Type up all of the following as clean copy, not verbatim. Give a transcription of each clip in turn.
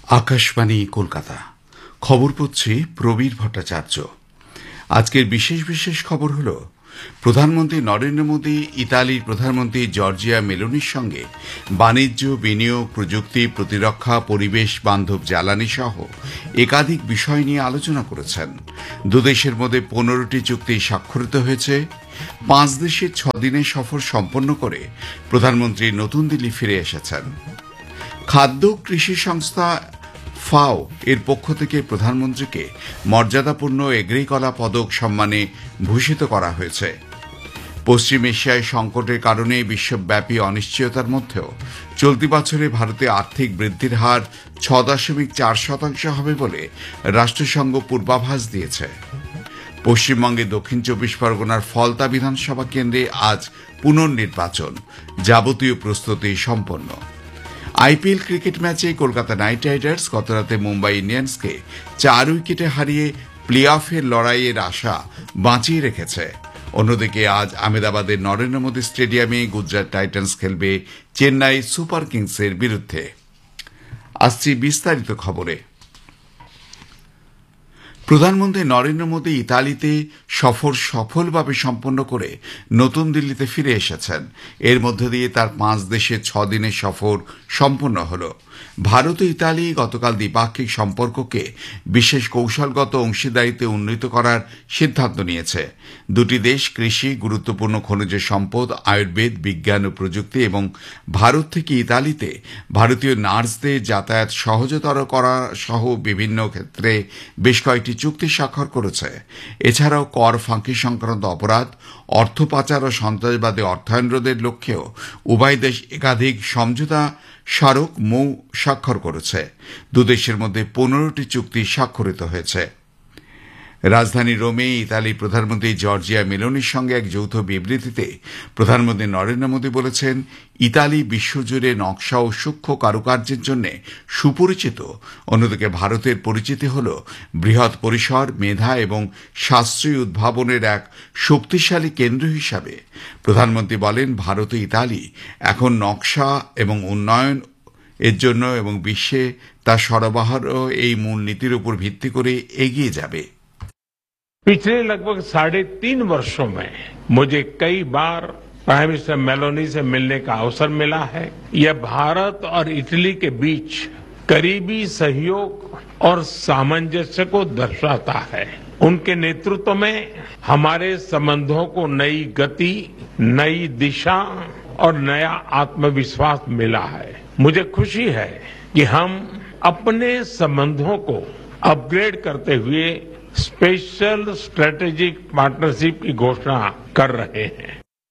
আকাশবাণী কলকাতা খবর পড়ছি প্রবীর ভট্টাচার্য। আজকের বিশেষ বিশেষ খবর হল, প্রধানমন্ত্রী নরেন্দ্র মোদী ইতালির প্রধানমন্ত্রী জর্জিয়া মেলোনির সঙ্গে বাণিজ্য, বিনিয়োগ, প্রযুক্তি, প্রতিরক্ষা, পরিবেশ বান্ধব জ্বালানি সহ একাধিক বিষয় নিয়ে আলোচনা করেছেন। দুদেশের মধ্যে 15টি চুক্তি স্বাক্ষরিত হয়েছে। 5 দেশের 6 দিনের সফর সম্পন্ন করে প্রধানমন্ত্রী নতুন দিল্লি ফিরে এসেছেন। খাদ্য কৃষি সংস্থা ফাও এর পক্ষ থেকে প্রধানমন্ত্রীকে মর্যাদাপূর্ণ এগ্রিকলা পদক সম্মানে ভূষিত করা হয়েছে। পশ্চিম এশিয়ায় সংকটের কারণে বিশ্বব্যাপী অনিশ্চয়তার মধ্যেও চলতি বছরে ভারতে আর্থিক বৃদ্ধির হার 6.4% হবে বলে রাষ্ট্রসংঘ পূর্বাভাস দিয়েছে। পশ্চিমবঙ্গে দক্ষিণ 24 পরগনার ফলতা বিধানসভা কেন্দ্রে আজ পুনর্নির্বাচন, যাবতীয় প্রস্তুতি সম্পন্ন। আইপিএল ক্রিকেট ম্যাচে কলকাতা নাইট রাইডার্স গতরাতে মুম্বাই ইন্ডিয়ান্সকে 4 উইকেটে হারিয়ে প্লে অফের লড়াইয়ের আশা বাঁচিয়ে রেখেছে। অন্যদিকে আজ আহমেদাবাদের নরেন্দ্র মোদী স্টেডিয়ামে গুজরাট টাইটান্স খেলবে চেন্নাই সুপার কিংসের বিরুদ্ধে। আসছি বিস্তারিত খবরে। প্রধানমন্ত্রী নরেন্দ্র মোদী ইতালিতে সফর সফলভাবে সম্পন্ন করে নতুন দিল্লিতে ফিরে এসেছেন। এর মধ্য দিয়ে তার 5 দেশের 6 দিনের সফর সম্পন্ন হল। ভারত ও ইতালি গতকাল দ্বিপাক্ষিক সম্পর্ককে বিশেষ কৌশলগত অংশীদারিত্বে উন্নীত করার সিদ্ধান্ত নিয়েছে। দুটি দেশ কৃষি, গুরুত্বপূর্ণ খনিজ সম্পদ, আয়ুর্বেদ, বিজ্ঞান ও প্রযুক্তি এবং ভারত থেকে ইতালিতে ভারতীয় নার্সদের যাতায়াত সহজতর করা সহ বিভিন্ন ক্ষেত্রে বেশ কয়েকটি চুক্তি স্বাক্ষর করেছে। এছাড়াও কর ফাঁকি সংক্রান্ত অপরাধ, অর্থ পাচার ও সন্ত্রাসবাদে অর্থায়ন রোধের লক্ষ্যেও উভয় দেশ একাধিক সমঝোতা স্মারক স্বাক্ষর করেছে। দুদেশের মধ্যে 15টি চুক্তি স্বাক্ষরিত হয়েছে। রাজধানী রোমে ইতালির প্রধানমন্ত্রী জর্জিয়া মেলোনির সঙ্গে এক যৌথ বিবৃতিতে প্রধানমন্ত্রী নরেন্দ্র মোদী বলেছেন, ইতালি বিশ্বজুড়ে নকশা ও সূক্ষ্ম কারুকার্যের জন্য সুপরিচিত। অন্যদিকে ভারতের পরিচিতি হল বৃহৎ পরিসর, মেধা এবং সাশ্রয়ী উদ্ভাবনের এক শক্তিশালী কেন্দ্র হিসাবে। প্রধানমন্ত্রী বলেন, ভারত ও ইতালি এখন নকশা এবং উন্নয়ন এর জন্য এবং বিশ্বে তার সরবরাহ এই মূলনীতির উপর ভিত্তি করে এগিয়ে যাবে। पिछले लगभग 3.5 वर्षों में मुझे कई बार प्राइम मिनिस्टर मेलोनी से मिलने का अवसर मिला है। यह भारत और इटली के बीच करीबी सहयोग और सामंजस्य को दर्शाता है। उनके नेतृत्व में हमारे संबंधों को नई गति, नई दिशा और नया आत्मविश्वास मिला है। मुझे खुशी है कि हम अपने संबंधों को अपग्रेड करते हुए स्पेशल स्ट्रेटेजिक पार्टनरशिप की घोषणा कर रहे हैं।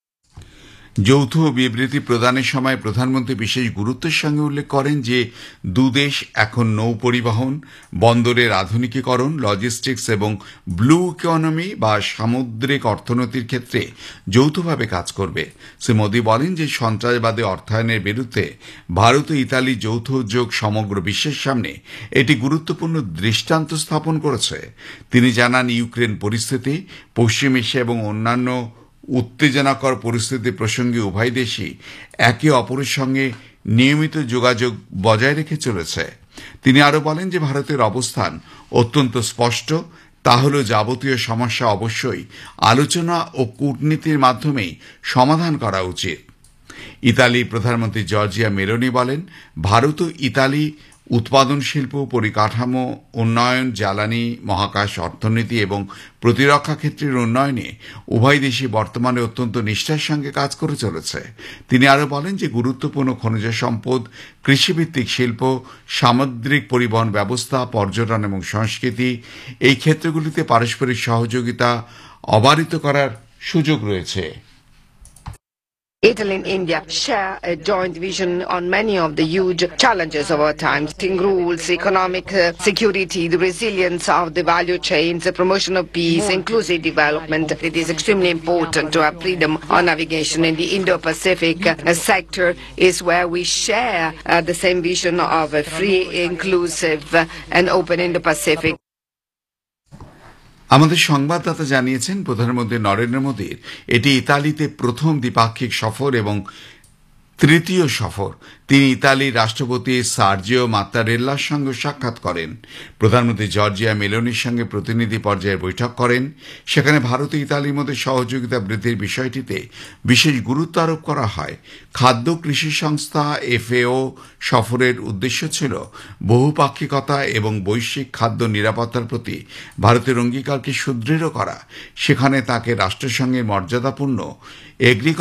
যৌথ বিবৃতি প্রদানের সময় প্রধানমন্ত্রী বিশেষ গুরুত্বের সঙ্গে উল্লেখ করেন যে দুদেশ এখন নৌ পরিবহন, বন্দরের আধুনিকীকরণ, লজিস্টিক্স এবং ব্লু ইকোনমি বা সামুদ্রিক অর্থনীতির ক্ষেত্রে যৌথভাবে কাজ করবে। শ্রী মোদী বলেন যে সন্ত্রাসবাদে অর্থায়নের বিরুদ্ধে ভারত ও ইতালি যৌথ উদ্যোগ সমগ্র বিশ্বের সামনে এটি গুরুত্বপূর্ণ দৃষ্টান্ত স্থাপন করেছে। তিনি জানান, ইউক্রেন পরিস্থিতি, পশ্চিম এশিয়া এবং অন্যান্য উত্তেজনাকর পরিস্থিতি প্রসঙ্গে উভয় দেশই একে অপরের সঙ্গে নিয়মিত যোগাযোগ বজায় রেখে চলেছে। তিনি আরও বলেন যে ভারতের অবস্থান অত্যন্ত স্পষ্ট, তা হল যাবতীয় সমস্যা অবশ্যই আলোচনা ও কূটনীতির মাধ্যমেই সমাধান করা উচিত। ইতালির প্রধানমন্ত্রী জর্জিয়া মেলোনি বলেন, ভারত ও ইতালি উৎপাদন শিল্প, পরিকাঠামো উন্নয়ন, জ্বালানি, মহাকাশ, অর্থনীতি এবং প্রতিরক্ষা ক্ষেত্রের উন্নয়নে উভয় দেশই বর্তমানে অত্যন্ত নিষ্ঠার সঙ্গে কাজ করে চলেছে। তিনি আরও বলেন যে গুরুত্বপূর্ণ খনিজ সম্পদ, কৃষিভিত্তিক শিল্প, সামুদ্রিক পরিবহন ব্যবস্থা, পর্যটন এবং সংস্কৃতি এই ক্ষেত্রগুলিতে পারস্পরিক সহযোগিতা অবারিত করার সুযোগ রয়েছে। Italy and India share a joint vision on many of the huge challenges of our times: rules, economic security, the resilience of the value chains, the promotion of peace, inclusive development. It is extremely important to have freedom of navigation in the Indo-Pacific sector is where we share the same vision of a free, inclusive and open Indo-Pacific. আমাদের সংবাদদাতা জানিয়েছেন, প্রধানমন্ত্রী নরেন্দ্র মোদীর এটি ইতালিতে প্রথম দ্বিপাক্ষিক সফর এবং তৃতীয় সফর, তিনি ইতালির রাষ্ট্রপতি সার্জিও মাত্তারেল্লার সঙ্গে সাক্ষাৎ করেন। প্রধানমন্ত্রী জর্জিয়া মেলোনির সঙ্গে প্রতিনিধি পর্যায়ের বৈঠক করেন। সেখানে ভারত ও ইতালির মধ্যে সহযোগিতা বৃদ্ধির বিষয়টিতে বিশেষ গুরুত্ব আরোপ করা হয়। খাদ্য কৃষি সংস্থা FAO সফরের উদ্দেশ্য ছিল বহুপাক্ষিকতা এবং বৈশ্বিক খাদ্য নিরাপত্তার প্রতি ভারতের অঙ্গীকারকে সুদৃঢ় করা। সেখানে তাকে রাষ্ট্রসংঘের মর্যাদাপূর্ণ